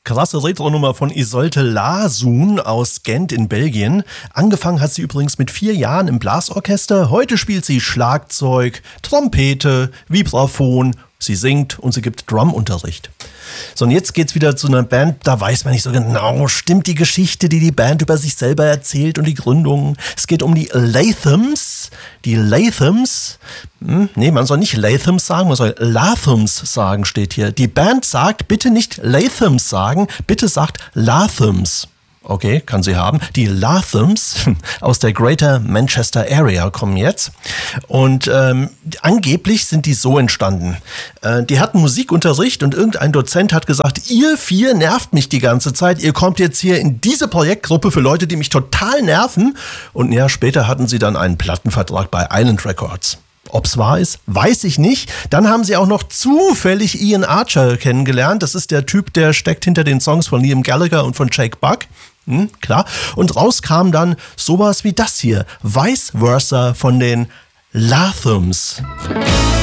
Klasse Retro-Nummer von Isolde Larssoen aus Gent in Belgien. Angefangen hat sie übrigens mit 4 Jahren im Blasorchester. Heute spielt sie Schlagzeug, Trompete, Vibraphon. Sie singt und sie gibt Drumunterricht. So, und jetzt geht's wieder zu einer Band, da weiß man nicht so genau, stimmt die Geschichte, die Band über sich selber erzählt und die Gründung. Es geht um die Lathums. Die Lathums, man soll nicht Lathums sagen, man soll Lathums sagen, steht hier. Die Band sagt, bitte nicht Lathums sagen, bitte sagt Lathums. Okay, kann sie haben. Die Lathums aus der Greater Manchester Area kommen jetzt. Und angeblich sind die so entstanden. Die hatten Musikunterricht und irgendein Dozent hat gesagt, ihr 4 nervt mich die ganze Zeit. Ihr kommt jetzt hier in diese Projektgruppe für Leute, die mich total nerven. Und ein Jahr später hatten sie dann einen Plattenvertrag bei Island Records. Ob's wahr ist, weiß ich nicht. Dann haben sie auch noch zufällig Ian Archer kennengelernt. Das ist der Typ, der steckt hinter den Songs von Liam Gallagher und von Jake Buck. Klar. Und raus kam dann sowas wie das hier. Vice Versa von den Lathums.